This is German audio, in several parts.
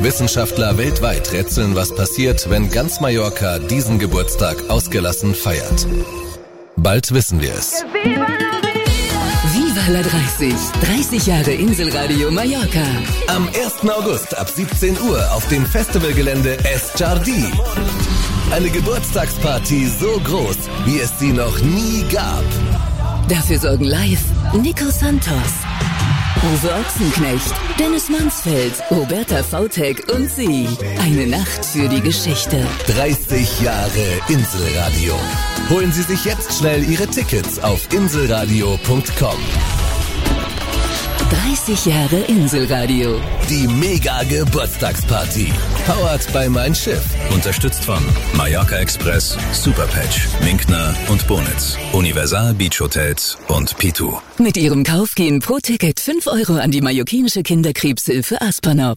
Wissenschaftler weltweit rätseln, was passiert, wenn ganz Mallorca diesen Geburtstag ausgelassen feiert. Bald wissen wir es. Viva la 30. 30 Jahre Inselradio Mallorca. Am 1. August ab 17 Uhr auf dem Festivalgelände Es Jardí. Eine Geburtstagsparty so groß, wie es sie noch nie gab. Dafür sorgen live Nico Santos, Uwe Ochsenknecht, Dennis Mansfeld, Roberta Vautek und sie. Eine Nacht für die Geschichte. 30 Jahre Inselradio. Holen Sie sich jetzt schnell Ihre Tickets auf inselradio.com. 30 Jahre Inselradio. Die Mega-Geburtstagsparty. Powered by Mein Schiff. Unterstützt von Mallorca Express, Superpatch, Minkner und Bonitz, Universal Beach Hotels und Pitu. Mit ihrem Kauf gehen pro Ticket 5 Euro an die mallorquinische Kinderkrebshilfe Aspernop.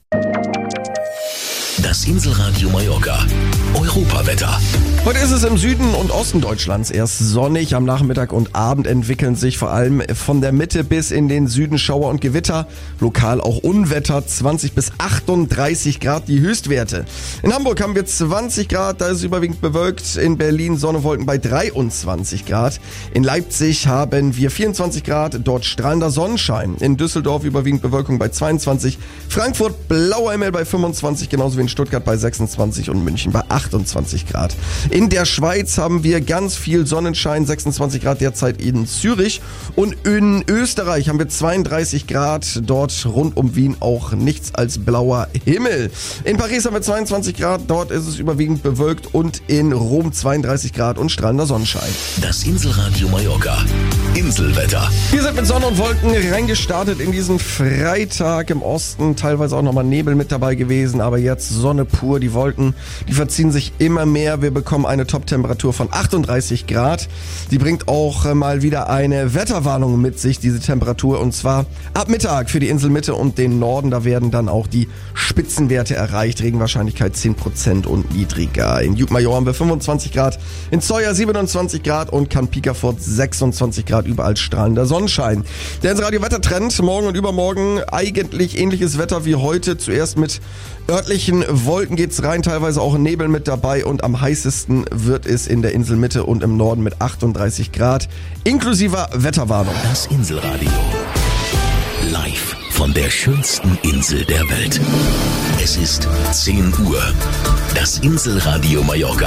Das Inselradio Mallorca. Europawetter. Heute ist es im Süden und Osten Deutschlands erst sonnig. Am Nachmittag und Abend entwickeln sich vor allem von der Mitte bis in den Süden Schauer und Gewitter. Lokal auch Unwetter, 20 bis 38 Grad die Höchstwerte. In Hamburg haben wir 20 Grad, da ist es überwiegend bewölkt. In Berlin Sonne und Wolken bei 23 Grad. In Leipzig haben wir 24 Grad, dort strahlender Sonnenschein. In Düsseldorf überwiegend Bewölkung bei 22. Frankfurt blauer Himmel bei 25, genauso wie in Stuttgart bei 26 und München bei 28 Grad. In der Schweiz haben wir ganz viel Sonnenschein, 26 Grad derzeit in Zürich. Und in Österreich haben wir 32 Grad, dort rund um Wien auch nichts als blauer Himmel. In Paris haben wir 22 Grad, dort ist es überwiegend bewölkt und in Rom 32 Grad und strahlender Sonnenschein. Das Inselradio Mallorca. Inselwetter. Wir sind mit Sonne und Wolken reingestartet in diesen Freitag. Im Osten teilweise auch nochmal Nebel mit dabei gewesen, aber jetzt Sonne pur. Die Wolken, die verziehen sich immer mehr. Wir bekommen eine Top-Temperatur von 38 Grad. Die bringt auch mal wieder eine Wetterwarnung mit sich, diese Temperatur. Und zwar ab Mittag für die Inselmitte und den Norden. Da werden dann auch die Spitzenwerte erreicht. Regenwahrscheinlichkeit 10% und niedriger. In Jutmajor haben wir 25 Grad. In Zoya 27 Grad und Kamp-Pieterfort 26 Grad. Überall strahlender Sonnenschein. Der Inselradio-Wettertrend. Morgen und übermorgen eigentlich ähnliches Wetter wie heute. Zuerst mit örtlichen Wolken geht's rein, teilweise auch Nebel mit dabei und am heißesten wird es in der Inselmitte und im Norden mit 38 Grad, inklusive Wetterwarnung. Das Inselradio. Live von der schönsten Insel der Welt. Es ist 10 Uhr. Das Inselradio Mallorca.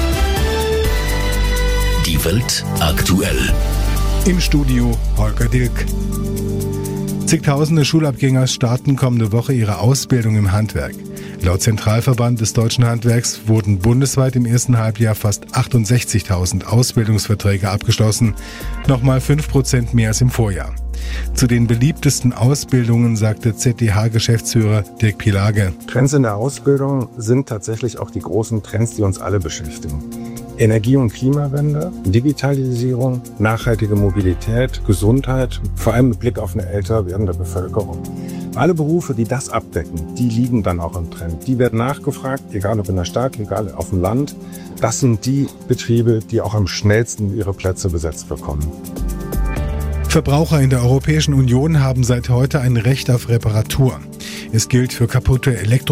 Die Welt aktuell. Im Studio Holger Dilk. Zigtausende Schulabgänger starten kommende Woche ihre Ausbildung im Handwerk. Laut Zentralverband des deutschen Handwerks wurden bundesweit im ersten Halbjahr fast 68.000 Ausbildungsverträge abgeschlossen, nochmal 5% mehr als im Vorjahr. Zu den beliebtesten Ausbildungen sagte ZDH-Geschäftsführer Dirk Pielage. Trends in der Ausbildung sind tatsächlich auch die großen Trends, die uns alle beschäftigen. Energie- und Klimawende, Digitalisierung, nachhaltige Mobilität, Gesundheit, vor allem mit Blick auf eine älter werdende Bevölkerung. Alle Berufe, die das abdecken, die liegen dann auch im Trend. Die werden nachgefragt, egal ob in der Stadt, egal auf dem Land. Das sind die Betriebe, die auch am schnellsten ihre Plätze besetzt bekommen. Verbraucher in der Europäischen Union haben seit heute ein Recht auf Reparatur. Es gilt für kaputte